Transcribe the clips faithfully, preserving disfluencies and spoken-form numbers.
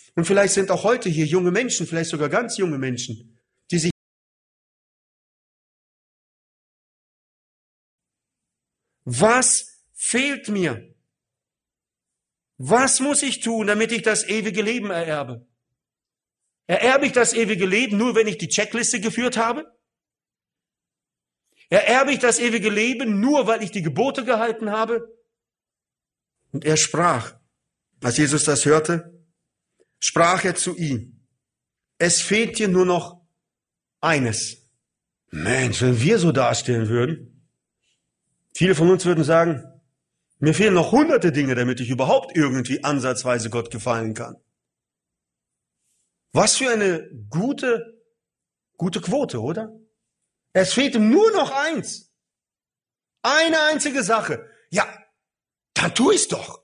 Und vielleicht sind auch heute hier junge Menschen, vielleicht sogar ganz junge Menschen, die sich was fehlt mir? Was muss ich tun, damit ich das ewige Leben ererbe? Ererbe ich das ewige Leben nur, wenn ich die Checkliste geführt habe? Ererbe ich das ewige Leben nur, weil ich die Gebote gehalten habe? Und er sprach, als Jesus das hörte, sprach er zu ihm, es fehlt dir nur noch eines. Mensch, wenn wir so dastehen würden, viele von uns würden sagen, mir fehlen noch hunderte Dinge, damit ich überhaupt irgendwie ansatzweise Gott gefallen kann. Was für eine gute, gute Quote, oder? Es fehlt ihm nur noch eins. Eine einzige Sache. Ja, dann tu ich's doch.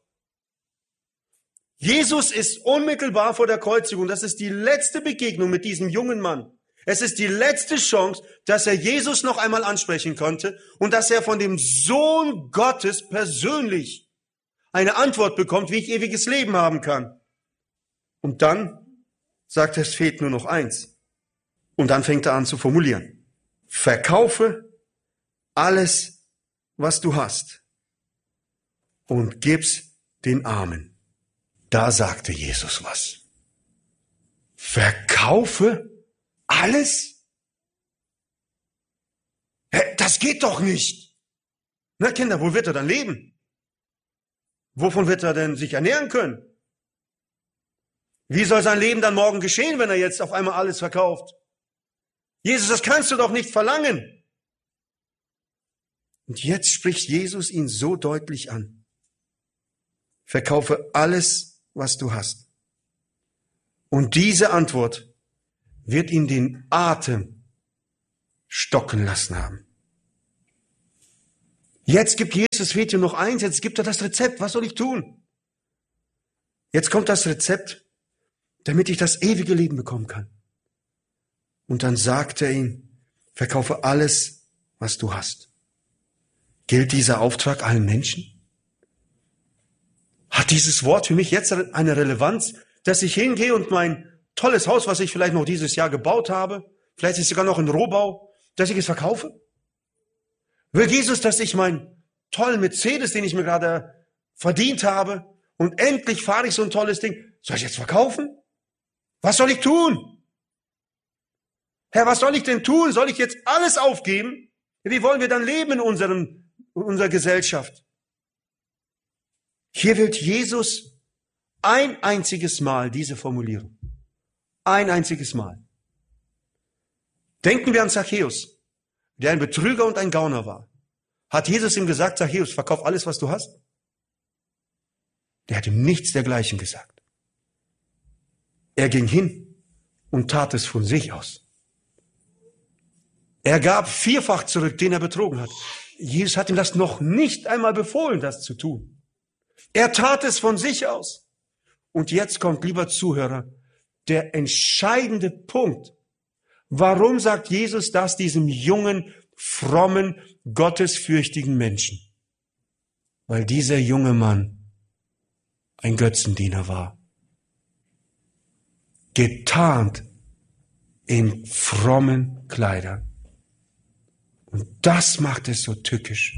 Jesus ist unmittelbar vor der Kreuzigung. Das ist die letzte Begegnung mit diesem jungen Mann. Es ist die letzte Chance, dass er Jesus noch einmal ansprechen konnte und dass er von dem Sohn Gottes persönlich eine Antwort bekommt, wie ich ewiges Leben haben kann. Und dann sagt er, es fehlt nur noch eins. Und dann fängt er an zu formulieren. Verkaufe alles, was du hast und gib's den Armen. Da sagte Jesus was. Verkaufe alles? Das geht doch nicht. Na Kinder, wo wird er dann leben? Wovon wird er denn sich ernähren können? Wie soll sein Leben dann morgen geschehen, wenn er jetzt auf einmal alles verkauft? Jesus, das kannst du doch nicht verlangen. Und jetzt spricht Jesus ihn so deutlich an. Verkaufe alles, was du hast. Und diese Antwort wird ihn den Atem stocken lassen haben. Jetzt gibt Jesus, fehlt ihm noch eins, jetzt gibt er das Rezept. Was soll ich tun? Jetzt kommt das Rezept, damit ich das ewige Leben bekommen kann. Und dann sagt er ihm, verkaufe alles, was du hast. Gilt dieser Auftrag allen Menschen? Hat dieses Wort für mich jetzt eine Relevanz, dass ich hingehe und mein tolles Haus, was ich vielleicht noch dieses Jahr gebaut habe, vielleicht ist es sogar noch ein Rohbau, dass ich es verkaufe? Will Jesus, dass ich meinen tollen Mercedes, den ich mir gerade verdient habe, und endlich fahre ich so ein tolles Ding, soll ich jetzt verkaufen? Was soll ich tun? Herr, was soll ich denn tun? Soll ich jetzt alles aufgeben? Wie wollen wir dann leben in unserem, in unserer Gesellschaft? Hier wählt Jesus ein einziges Mal diese Formulierung. Ein einziges Mal. Denken wir an Zachäus, der ein Betrüger und ein Gauner war. Hat Jesus ihm gesagt, Zachäus, verkauf alles, was du hast? Der hat ihm nichts dergleichen gesagt. Er ging hin und tat es von sich aus. Er gab vierfach zurück, den er betrogen hat. Jesus hat ihm das noch nicht einmal befohlen, das zu tun. Er tat es von sich aus. Und jetzt kommt, lieber Zuhörer, der entscheidende Punkt. Warum sagt Jesus das diesem jungen, frommen, gottesfürchtigen Menschen? Weil dieser junge Mann ein Götzendiener war. Getarnt in frommen Kleidern. Und das macht es so tückisch.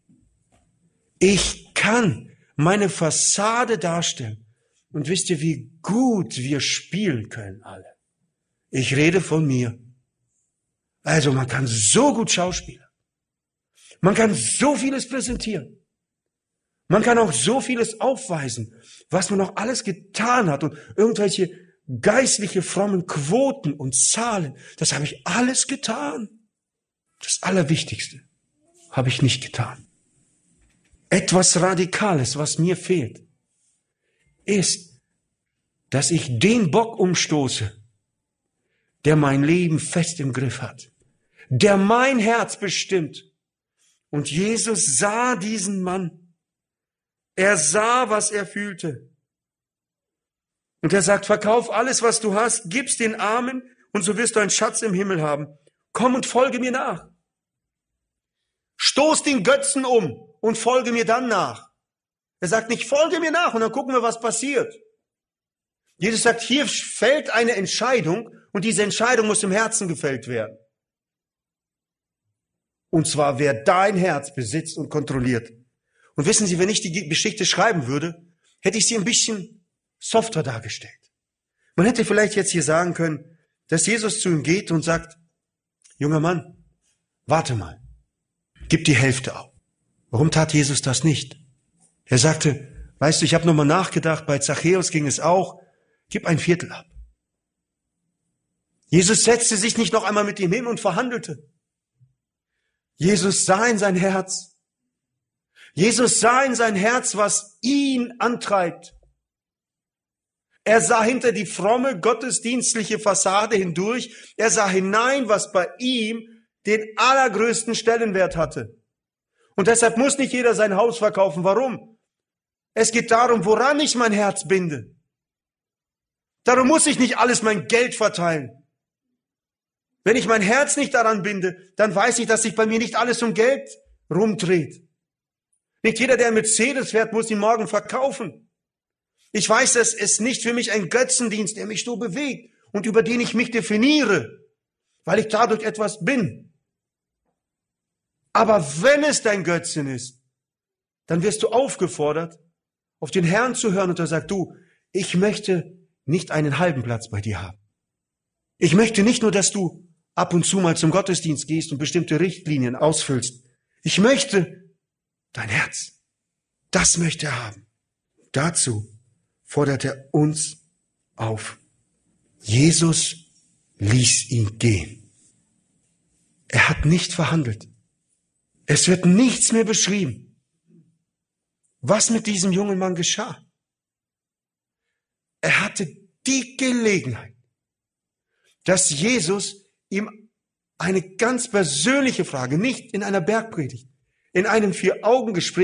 Ich kann meine Fassade darstellen. Und wisst ihr, wie gut wir spielen können alle? Ich rede von mir. Also man kann so gut schauspielen. Man kann so vieles präsentieren. Man kann auch so vieles aufweisen, was man noch alles getan hat und irgendwelche geistliche, frommen Quoten und Zahlen. Das habe ich alles getan. Das Allerwichtigste habe ich nicht getan. Etwas Radikales, was mir fehlt, ist, dass ich den Bock umstoße, der mein Leben fest im Griff hat, der mein Herz bestimmt. Und Jesus sah diesen Mann. Er sah, was er fühlte. Und er sagt, verkauf alles, was du hast, gib's den Armen und so wirst du einen Schatz im Himmel haben. Komm und folge mir nach. Stoß den Götzen um und folge mir dann nach. Er sagt nicht, folge mir nach und dann gucken wir, was passiert. Jesus sagt, hier fällt eine Entscheidung und diese Entscheidung muss im Herzen gefällt werden. Und zwar, wer dein Herz besitzt und kontrolliert. Und wissen Sie, wenn ich die Geschichte schreiben würde, hätte ich sie ein bisschen softer dargestellt. Man hätte vielleicht jetzt hier sagen können, dass Jesus zu ihm geht und sagt, junger Mann, warte mal, gib die Hälfte ab. Warum tat Jesus das nicht? Er sagte, weißt du, ich habe nochmal nachgedacht, bei Zachäus ging es auch, gib ein Viertel ab. Jesus setzte sich nicht noch einmal mit ihm hin und verhandelte. Jesus sah in sein Herz. Jesus sah in sein Herz, was ihn antreibt. Er sah hinter die fromme, gottesdienstliche Fassade hindurch. Er sah hinein, was bei ihm den allergrößten Stellenwert hatte. Und deshalb muss nicht jeder sein Haus verkaufen. Warum? Es geht darum, woran ich mein Herz binde. Darum muss ich nicht alles mein Geld verteilen. Wenn ich mein Herz nicht daran binde, dann weiß ich, dass sich bei mir nicht alles um Geld rumdreht. Nicht jeder, der ein Mercedes fährt, muss ihn morgen verkaufen. Ich weiß, dass es nicht für mich ein Götzendienst, der mich so bewegt und über den ich mich definiere, weil ich dadurch etwas bin. Aber wenn es dein Götzen ist, dann wirst du aufgefordert, auf den Herrn zu hören und er sagt, du, ich möchte nicht einen halben Platz bei dir haben. Ich möchte nicht nur, dass du ab und zu mal zum Gottesdienst gehst und bestimmte Richtlinien ausfüllst. Ich möchte dein Herz. Das möchte er haben. Dazu fordert er uns auf. Jesus ließ ihn gehen. Er hat nicht verhandelt. Es wird nichts mehr beschrieben. Was mit diesem jungen Mann geschah? Er hatte die Gelegenheit, dass Jesus ihm eine ganz persönliche Frage, nicht in einer Bergpredigt, in einem Vier-Augen-Gespräch